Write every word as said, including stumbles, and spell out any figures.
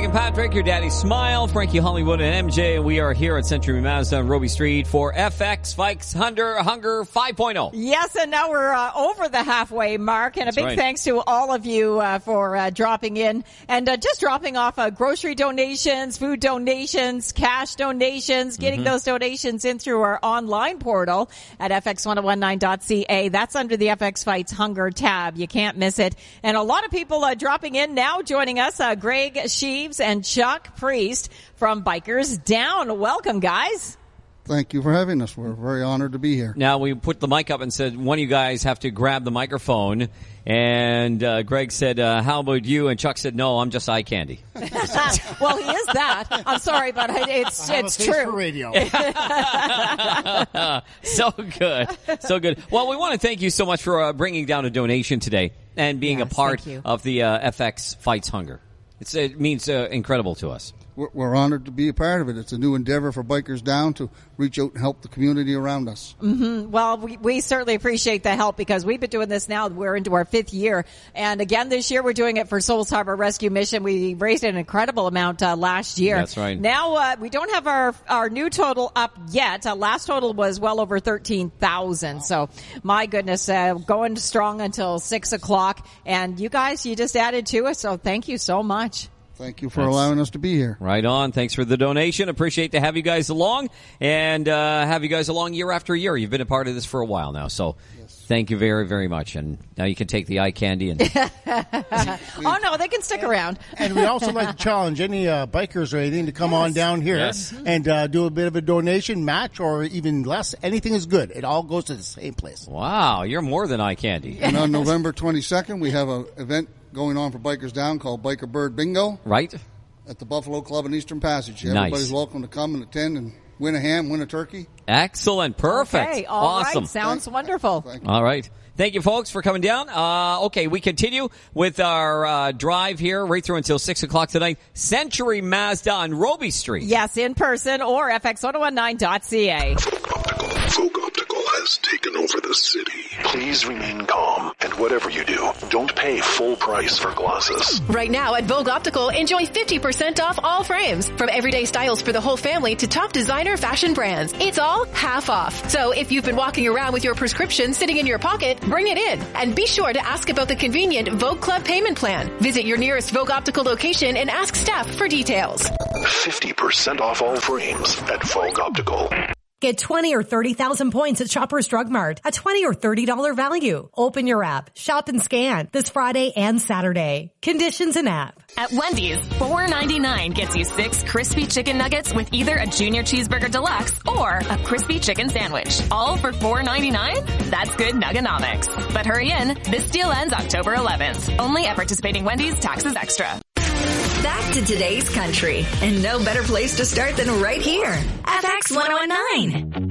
and Patrick, your daddy Smile, Frankie Hollywood, and M J. We are here at Century Mazda on Roby Street for F X Fikes Hunger, Hunger five point oh. Yes, and now we're uh, over the halfway mark. And a That's big right. thanks to all of you uh, for uh, dropping in and uh, just dropping off uh, grocery donations, food donations, cash donations, getting Mm-hmm. those donations in through our online portal at f x ten nineteen dot c a. That's under the F X Fights Hunger tab. You can't miss it. And a lot of people uh, dropping in now, joining us, uh, Greg Sheaves and Chuck Priest from Bikers Down. Welcome, guys. Thank you for having us. We're very honored to be here. Now, we put the mic up and said one of you guys have to grab the microphone. And uh, Greg said, uh, how about you? And Chuck said, no, I'm just eye candy. Well, he is that. I'm sorry, but it's I have it's a face true. for radio. So good. So good. Well, we want to thank you so much for uh, bringing down a donation today and being Yes, a part thank you. of the uh, F X Fights Hunger. It's, it means uh, incredible to us. We're, we're honored to be a part of it. It's a new endeavor for Bikers Down to reach out and help the community around us. Mm-hmm. Well, we, we certainly appreciate the help because we've been doing this now. We're into our fifth year. And again, this year we're doing it for Souls Harbor Rescue Mission. We raised an incredible amount uh, last year. That's right. Now, uh, we don't have our, our new total up yet. Uh, last total was well over thirteen thousand. So my goodness, uh, going strong until six o'clock. And you guys, you just added to it. So thank you so much. Thank you for That's- allowing us to be here. Right on. Thanks for the donation. Appreciate to have you guys along and uh, have you guys along year after year. You've been a part of this for a while now. So thank you very, very much. And now you can take the eye candy. And Oh, no, they can stick around. And we also like to challenge any uh, bikers or anything to come on down here Yes. and uh, do a bit of a donation match or even less. Anything is good. It all goes to the same place. wow, you're more than eye candy. And on November twenty-second, we have an event going on for Bikers Down called Biker Bird Bingo Right? at the Buffalo Club in Eastern Passage. Nice. Everybody's welcome to come and attend and win a ham, win a turkey. Excellent. Perfect. Okay, all awesome. right. Sounds wonderful. Thank you. All right. Thank you, folks, for coming down. Uh, okay, we continue with our uh, drive here right through until six o'clock tonight. Century Mazda on Roby Street. Yes, in person or f x ten nineteen dot c a. Folk Optical has taken over the city. Please remain calm, and whatever you do, don't pay full price for glasses. Right now at Vogue Optical, enjoy fifty percent off all frames. From everyday styles for the whole family to top designer fashion brands. It's all half off. So if you've been walking around with your prescription sitting in your pocket, bring it in. And be sure to ask about the convenient Vogue Club payment plan. Visit your nearest Vogue Optical location and ask staff for details. fifty percent off all frames at Vogue Optical. Get twenty or thirty thousand points at Shoppers Drug Mart. A twenty or thirty dollars value. Open your app, shop and scan this Friday and Saturday. Conditions in app. At Wendy's, four ninety-nine gets you six crispy chicken nuggets with either a junior cheeseburger deluxe or a crispy chicken sandwich. All for four ninety-nine? That's good nuggenomics. But hurry in, this deal ends October eleventh. Only at participating Wendy's, taxes extra. Back to today's country, and no better place to start than right here. F X ten nineteen.